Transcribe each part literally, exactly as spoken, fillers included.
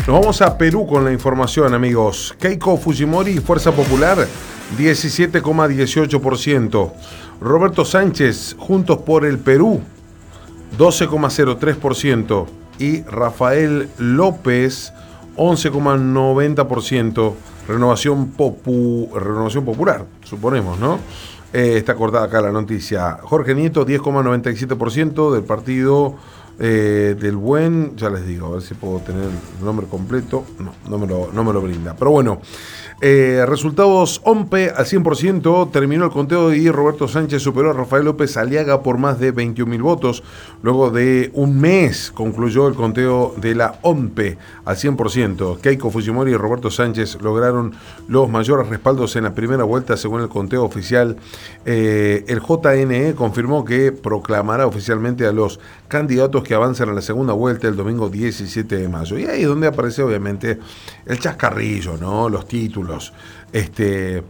Nos vamos a Perú con la información, amigos. Keiko Fujimori, Fuerza Popular, diecisiete coma dieciocho por ciento. Roberto Sánchez, Juntos por el Perú, doce coma cero tres por ciento. Y Rafael López, once coma noventa por ciento. Renovación, Popu, Renovación Popular, suponemos, ¿no? Eh, está cortada acá la noticia. Jorge Nieto, diez coma noventa y siete por ciento del partido eh, del Buen. Ya les digo, a ver si puedo tener el nombre completo. No, no me lo, no me lo brinda. Pero bueno, eh, resultados O M P E al cien por ciento. Terminó el conteo y Roberto Sánchez superó a Rafael López Aliaga por más de veintiún mil votos. Luego de un mes concluyó el conteo de la O M P E al cien por ciento. Keiko Fujimori y Roberto Sánchez lograron los mayores respaldos en la primera vuelta según el conteo oficial. Eh, el J N E confirmó que proclamará oficialmente a los candidatos que avanzan a la segunda vuelta el domingo diecisiete de mayo. Y ahí es donde aparece obviamente el chascarrillo, ¿no? Los títulos. Este,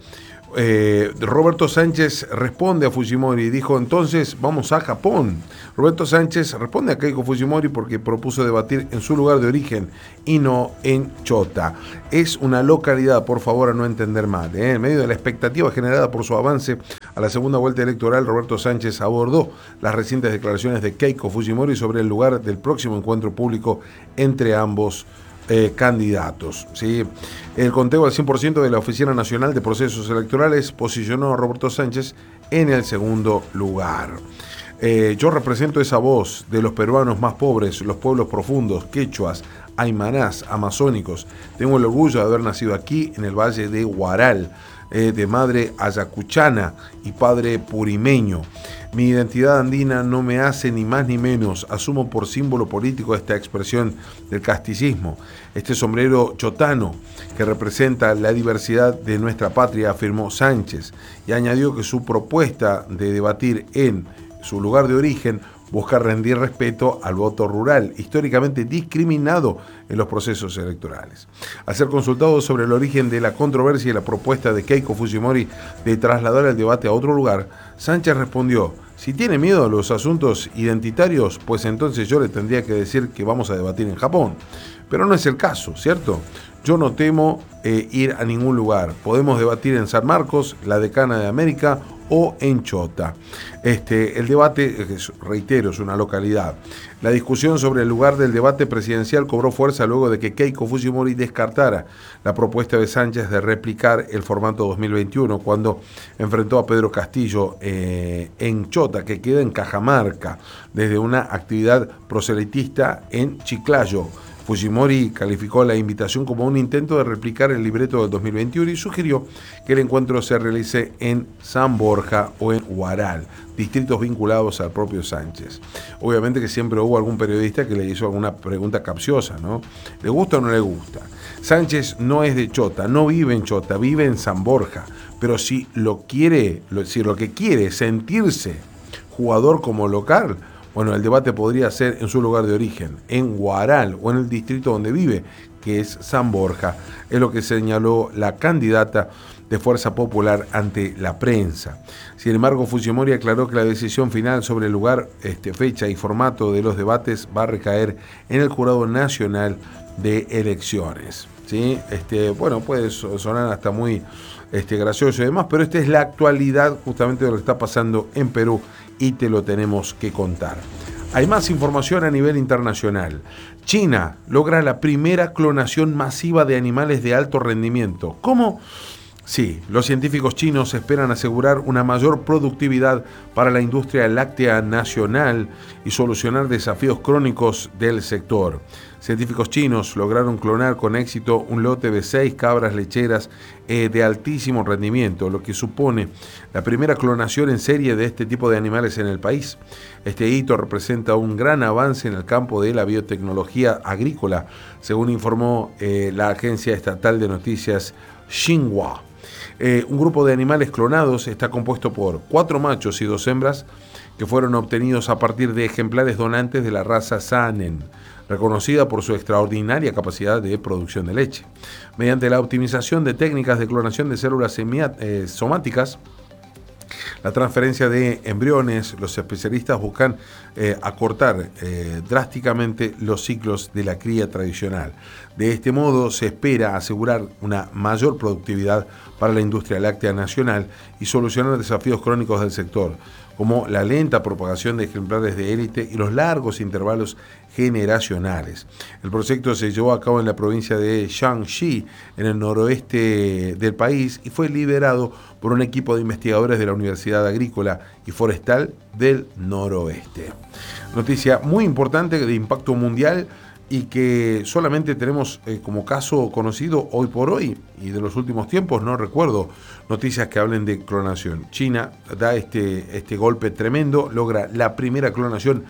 eh, Roberto Sánchez responde a Fujimori y dijo: entonces vamos a Japón. Roberto Sánchez responde a Keiko Fujimori porque propuso debatir en su lugar de origen y no en Chota. Es una localidad, por favor, a no entender mal, ¿eh? En medio de la expectativa generada por su avance a la segunda vuelta electoral, Roberto Sánchez abordó las recientes declaraciones de Keiko Fujimori sobre el lugar del próximo encuentro público entre ambos Eh, candidatos. ¿Sí? El conteo al cien por ciento de la Oficina Nacional de Procesos Electorales posicionó a Roberto Sánchez en el segundo lugar. Eh, yo represento esa voz de los peruanos más pobres, los pueblos profundos, quechuas, aymanás, amazónicos. Tengo el orgullo de haber nacido aquí en el Valle de Huaral, eh, de madre ayacuchana y padre purimeño. Mi identidad andina no me hace ni más ni menos. Asumo por símbolo político esta expresión del castillismo, este sombrero chotano que representa la diversidad de nuestra patria, afirmó Sánchez, y añadió que su propuesta de debatir en su lugar de origen busca rendir respeto al voto rural, históricamente discriminado en los procesos electorales. Al ser consultado sobre el origen de la controversia y la propuesta de Keiko Fujimori de trasladar el debate a otro lugar, Sánchez respondió: si tiene miedo a los asuntos identitarios, pues entonces yo le tendría que decir que vamos a debatir en Japón. Pero no es el caso, ¿cierto? Yo no temo eh, ir a ningún lugar. Podemos debatir en San Marcos, la Decana de América o en Chota. Este, el debate, reitero, es una localidad. La discusión sobre el lugar del debate presidencial cobró fuerza luego de que Keiko Fujimori descartara la propuesta de Sánchez de replicar el formato dos mil veintiuno cuando enfrentó a Pedro Castillo eh, en Chota, que queda en Cajamarca, desde una actividad proselitista en Chiclayo. Fujimori calificó la invitación como un intento de replicar el libreto del dos mil veintiuno y sugirió que el encuentro se realice en San Borja o en Huaral, distritos vinculados al propio Sánchez. Obviamente que siempre hubo algún periodista que le hizo alguna pregunta capciosa, ¿no? ¿Le gusta o no le gusta? Sánchez no es de Chota, no vive en Chota, vive en San Borja, pero si lo quiere, si lo que quiere es sentirse jugador como local, bueno, el debate podría ser en su lugar de origen, en Huaral o en el distrito donde vive, que es San Borja. Es lo que señaló la candidata de Fuerza Popular ante la prensa. Sin embargo, Fujimori aclaró que la decisión final sobre el lugar, este, fecha y formato de los debates va a recaer en el Jurado Nacional de Elecciones. ¿Sí? Este, bueno, puede sonar hasta muy este, gracioso y demás, pero esta es la actualidad justamente de lo que está pasando en Perú y te lo tenemos que contar. Hay más información a nivel internacional. China logra la primera clonación masiva de animales de alto rendimiento. ¿Cómo? Sí, los científicos chinos esperan asegurar una mayor productividad para la industria láctea nacional y solucionar desafíos crónicos del sector. Científicos chinos lograron clonar con éxito un lote de seis cabras lecheras eh, de altísimo rendimiento, lo que supone la primera clonación en serie de este tipo de animales en el país. Este hito representa un gran avance en el campo de la biotecnología agrícola, según informó eh, la agencia estatal de noticias Xinhua. Eh, un grupo de animales clonados está compuesto por cuatro machos y dos hembras que fueron obtenidos a partir de ejemplares donantes de la raza Saanen, reconocida por su extraordinaria capacidad de producción de leche. Mediante la optimización de técnicas de clonación de células semia, eh, somáticas, la transferencia de embriones. Los especialistas buscan eh, acortar eh, drásticamente los ciclos de la cría tradicional. De este modo se espera asegurar una mayor productividad para la industria láctea nacional y solucionar desafíos crónicos del sector, como la lenta propagación de ejemplares de élite y los largos intervalos generacionales. El proyecto se llevó a cabo en la provincia de Shaanxi, en el noroeste del país, y fue liderado por un equipo de investigadores de la Universidad Agrícola y Forestal del Noroeste. Noticia muy importante de impacto mundial y que solamente tenemos eh, como caso conocido hoy por hoy, y de los últimos tiempos no recuerdo noticias que hablen de clonación. China da este, este golpe tremendo, logra la primera clonación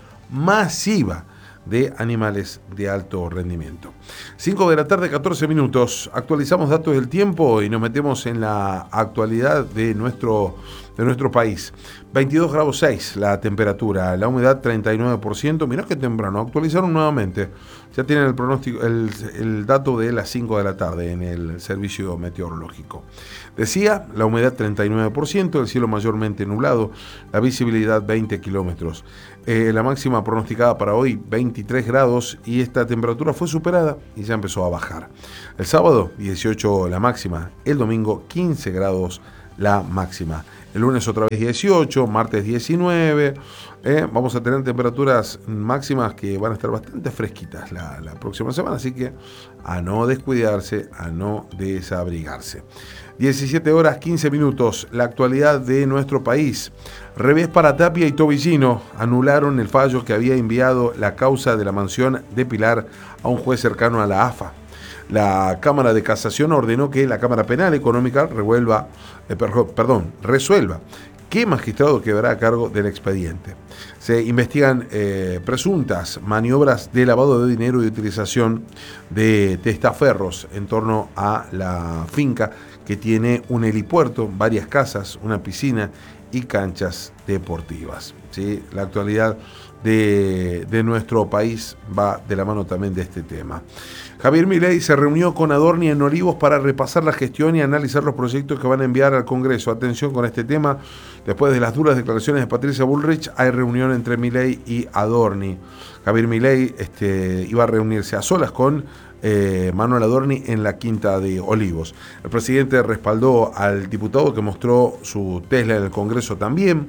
masiva de animales de alto rendimiento. cinco de la tarde, catorce minutos. Actualizamos datos del tiempo y nos metemos en la actualidad de nuestro, de nuestro país. veintidós grados seis la temperatura, la humedad treinta y nueve por ciento. Mirá que temprano, actualizaron nuevamente. Ya tienen el pronóstico, el, el dato de las cinco de la tarde en el servicio meteorológico. Decía, la humedad treinta y nueve por ciento, el cielo mayormente nublado, la visibilidad veinte kilómetros. Eh, la máxima pronosticada para hoy, veintitrés grados, y esta temperatura fue superada y ya empezó a bajar. El sábado, dieciocho la máxima, el domingo, quince grados la máxima. El lunes otra vez dieciocho, martes diecinueve. Eh, vamos a tener temperaturas máximas que van a estar bastante fresquitas la, la próxima semana, así que a no descuidarse, a no desabrigarse. diecisiete horas quince minutos, la actualidad de nuestro país. Revés para Tapia y Tobillino anularon el fallo que había enviado la causa de la mansión de Pilar a un juez cercano a la A F A. La Cámara de Casación ordenó que la Cámara Penal Económica revuelva, eh, perdón, resuelva qué magistrado quedará a cargo del expediente. Se investigan eh, presuntas maniobras de lavado de dinero y utilización de testaferros en torno a la finca que tiene un helipuerto, varias casas, una piscina y canchas deportivas. ¿Sí? La actualidad de, de nuestro país va de la mano también de este tema. Javier Milei se reunió con Adorni en Olivos para repasar la gestión y analizar los proyectos que van a enviar al Congreso. Atención con este tema, después de las duras declaraciones de Patricia Bullrich, hay reunión entre Milei y Adorni. Javier Milei este, iba a reunirse a solas con eh, Manuel Adorni en la Quinta de Olivos. El presidente respaldó al diputado que mostró su Tesla en el Congreso también.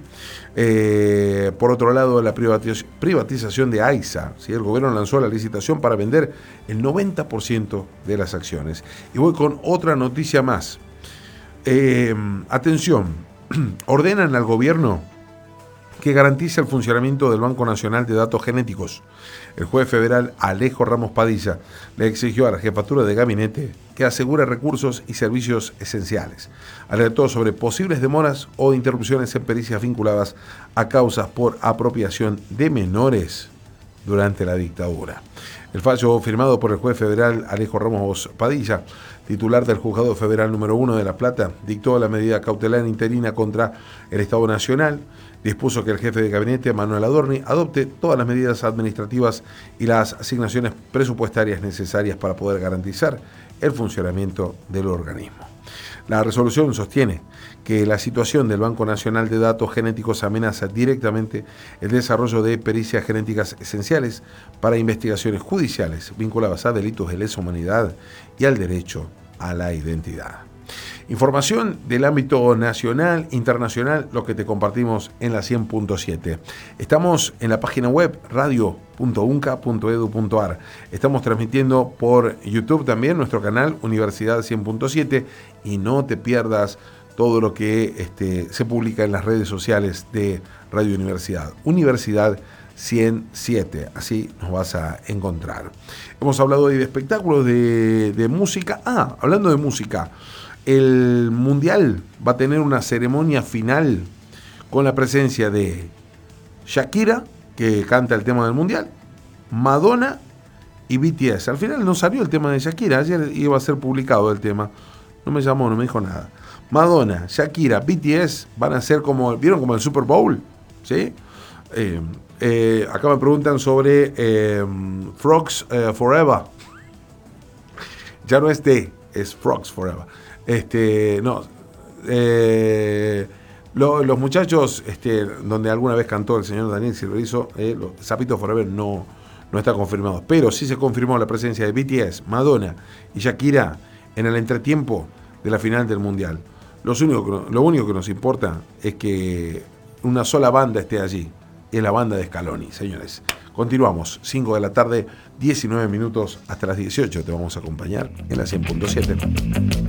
Eh, por otro lado, la privatiz- privatización de AISA, ¿sí? El gobierno lanzó la licitación para vender el noventa por ciento de las acciones. Y voy con otra noticia más. Eh, atención, ordenan al gobierno que garantice el funcionamiento del Banco Nacional de Datos Genéticos. El juez federal Alejo Ramos Padilla le exigió a la jefatura de gabinete que asegure recursos y servicios esenciales. Alertó sobre posibles demoras o interrupciones en pericias vinculadas a causas por apropiación de menores durante la dictadura. El fallo firmado por el juez federal Alejo Ramos Padilla, titular del Juzgado Federal número uno de La Plata, dictó la medida cautelar interina contra el Estado Nacional. Dispuso que el jefe de gabinete, Manuel Adorni, adopte todas las medidas administrativas y las asignaciones presupuestarias necesarias para poder garantizar el funcionamiento del organismo. La resolución sostiene que la situación del Banco Nacional de Datos Genéticos amenaza directamente el desarrollo de pericias genéticas esenciales para investigaciones judiciales vinculadas a delitos de lesa humanidad y al derecho a la identidad. Información del ámbito nacional, internacional, lo que te compartimos en la cien punto siete. Estamos en la página web radio punto unca punto edu punto ar. Estamos transmitiendo por YouTube también nuestro canal Universidad cien punto siete y no te pierdas todo lo que este, se publica en las redes sociales de Radio Universidad. Universidad ciento siete, así nos vas a encontrar. Hemos hablado hoy de espectáculos, de, de música. Ah, hablando de música, el Mundial va a tener una ceremonia final con la presencia de Shakira, que canta el tema del Mundial, Madonna y B T S. Al final no salió el tema de Shakira, ayer iba a ser publicado el tema, no me llamó, no me dijo nada. Madonna, Shakira, B T S van a ser como, ¿vieron como el Super Bowl? ¿Sí? Eh, eh, acá me preguntan sobre eh, Frogs eh, Forever. Ya no es de, es Frogs Forever. Este, no, eh, Lo, los muchachos, este, donde alguna vez cantó el señor Daniel Silverizo, eh, Zapito Forever no, no está confirmado. Pero sí se confirmó la presencia de B T S, Madonna y Shakira en el entretiempo de la final del Mundial. Los único, lo único que nos importa es que una sola banda esté allí. Es la banda de Scaloni, señores. Continuamos, cinco de la tarde, diecinueve minutos hasta las dieciocho. Te vamos a acompañar en la cien punto siete.